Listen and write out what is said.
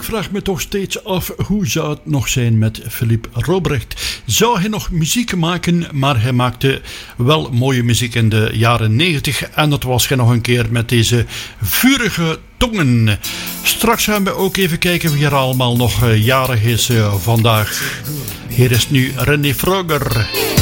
vraag me toch steeds af, hoe zou het nog zijn met Philippe Robrecht? Zou hij nog muziek maken? Maar hij maakte wel mooie muziek in de jaren 90 en dat was hij nog een keer met deze vurige tongen. Straks gaan we ook even kijken wie er allemaal nog jarig is vandaag. Hier is nu René Froger.